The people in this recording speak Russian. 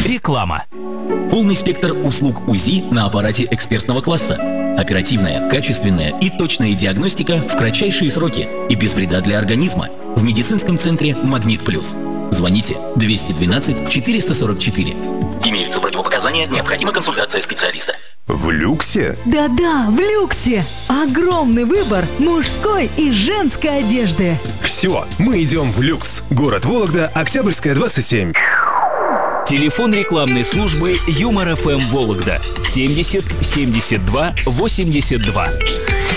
Реклама. Полный спектр услуг УЗИ на аппарате экспертного класса. Оперативная, качественная и точная диагностика в кратчайшие сроки и без вреда для организма. В медицинском центре «Магнит Плюс». Звоните 212 444. Имеются противопоказания, необходима консультация специалиста. В люксе? Да-да, в люксе. Огромный выбор мужской и женской одежды. Все, мы идем в люкс. Город Вологда, Октябрьская, 27. Телефон рекламной службы Юмор ФМ Вологда 70 72 82.